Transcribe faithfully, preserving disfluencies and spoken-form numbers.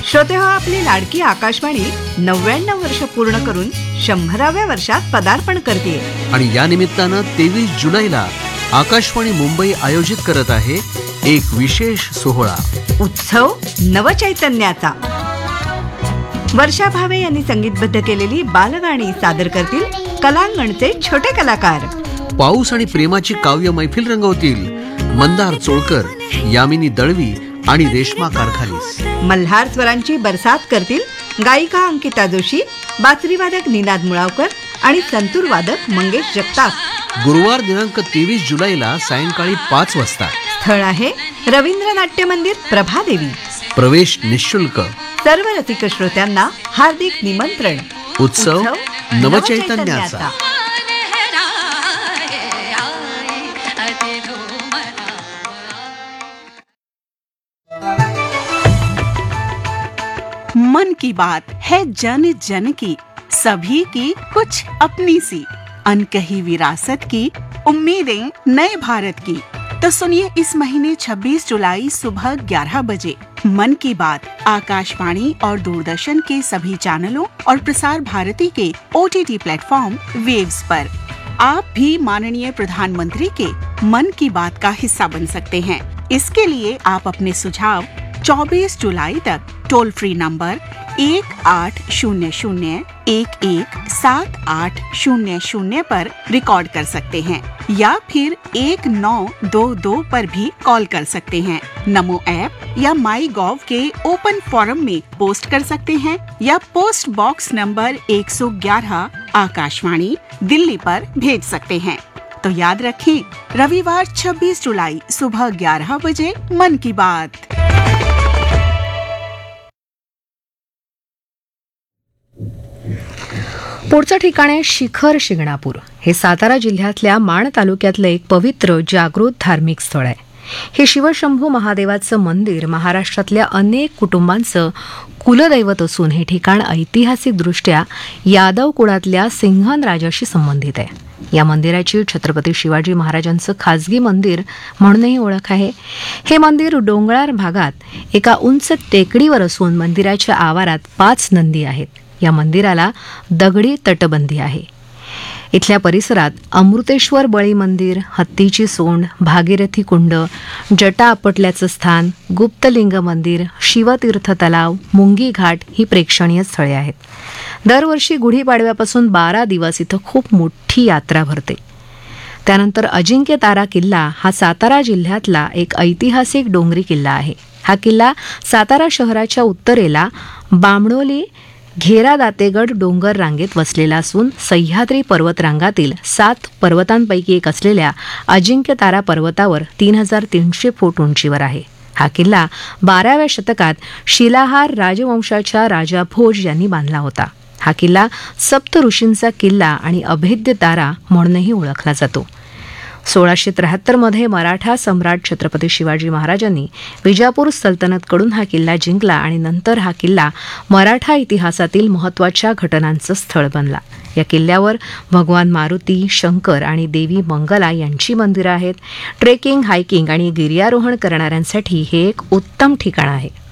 श्रोते हो, आपली लाडकी आकाशवाणी नव्याण्णव वर्ष पूर्ण करून शंभराव्या वर्षात पदार्पण करते. आणि या निमित्तानं तेवीस जुलैला आकाशवाणी मुंबई आयोजित करत आहे एक विशेष सोहळा, उत्सव नवचैतन्याचा. वर्षा भावे यांनी संगीतबद्ध केलेली बालगाणी सादर करतील कलांगणचे छोटे कलाकार. पाऊस आणि प्रेमाची काव्य मैफिल रंगवतील मंदार चोळकर, यामिनी दळवी आणि रेश्मा कारखालीस. मल्हार स्वरांची बरसात करतील गायिका अंकिता जोशी, बासरीवादक निनाद मुळावकर आणि संतूर वादक मंगेश जगताप. गुरुवार दिनांक तेवीस जुलैला सायंकाळी पाच वाजता. स्थळ आहे रवींद्र नाट्य मंदिर, प्रभादेवी. प्रवेश निःशुल्क. सर्व रसिक श्रोत्यांना हार्दिक निमंत्रण. उत्सव नवचैतन्याचा. मन की बात है जन जन की, सभी की कुछ अपनी सी, अनकही विरासत की, उम्मीदें नए भारत की. तो सुनिए इस महीने छब्बीस जुलाई सुबह ग्यारह बजे मन की बात आकाशवाणी और दूरदर्शन के सभी चैनलों और प्रसार भारती के ओटीटी प्लेटफॉर्म वेव्स पर. आप भी माननीय प्रधानमंत्री के मन की बात का हिस्सा बन सकते हैं. इसके लिए आप अपने सुझाव चौबीस जुलाई तक टोल फ्री नंबर एक आठ शून्य शून्य एक एक सात आठ शून्य शून्य पर रिकॉर्ड कर सकते हैं या फिर एक नौ दो दो पर भी कॉल कर सकते हैं. नमो ऐप या माई गॉव के ओपन फोरम में पोस्ट कर सकते हैं या पोस्ट बॉक्स नंबर एक सौ ग्यारह आकाशवाणी दिल्ली पर भेज सकते हैं. तो याद रखें, रविवार छब्बीस जुलाई सुबह ग्यारह बजे मन की बात. पुढचं ठिकाण आहे शिखर शिंगणापूर. हे सातारा जिल्ह्यातल्या माण तालुक्यातलं एक पवित्र जागृत धार्मिक स्थळ आहे. हे शिवशंभू महादेवाचं मंदिर महाराष्ट्रातल्या अनेक कुटुंबांचं कुलदैवत असून हे ठिकाण ऐतिहासिकदृष्ट्या यादव कुळातल्या सिंहन राजाशी संबंधित आहे. या मंदिराची छत्रपती शिवाजी महाराजांचं खाजगी मंदिर म्हणूनही ओळख आहे. हे मंदिर डोंगराळ भागात एका उंच टेकडीवर असून मंदिराच्या आवारात पाच नंदी आहेत. या मंदिराला दगडी तटबंदी आहे. इथल्या परिसरात अमृतेश्वर बळी मंदिर, हत्तीची सोंड, भागीरथी कुंड, जटा आपटल्याचं स्थान, गुप्तलिंग मंदिर, शिवतीर्थ तलाव, मुंगी घाट ही प्रेक्षणीय स्थळे आहेत. दरवर्षी गुढीपाडव्यापासून बारा दिवस इथं खूप मोठी यात्रा भरते. त्यानंतर अजिंक्य तारा किल्ला हा सातारा जिल्ह्यातला एक ऐतिहासिक डोंगरी किल्ला आहे. हा किल्ला सातारा शहराच्या उत्तरेला बामणोली घेरा दातेगड डोंगर रांगेत वसलेला असून सह्याद्री पर्वतरांगातील सात पर्वतांपैकी एक असलेल्या अजिंक्य तारा पर्वतावर तीन हजार तीनशे फूट उंचीवर आहे. हा किल्ला बाराव्या शतकात शिलाहार राजवंशाच्या राजा भोज यांनी बांधला होता. हा किल्ला सप्त ऋषींचा किल्ला आणि अभेद्य तारा म्हणूनही ओळखला जातो. सोळाशे त्र्याहत्तर मध्ये मराठा सम्राट छत्रपती शिवाजी महाराजांनी विजापूर सल्तनतकडून हा किल्ला जिंकला आणि नंतर हा किल्ला मराठा इतिहासातील महत्त्वाच्या घटनांचं स्थळ बनला. या किल्ल्यावर भगवान मारुती, शंकर आणि देवी मंगला यांची मंदिरं आहेत. ट्रेकिंग, हायकिंग आणि गिर्यारोहण करणाऱ्यांसाठी हे एक उत्तम ठिकाण आहे.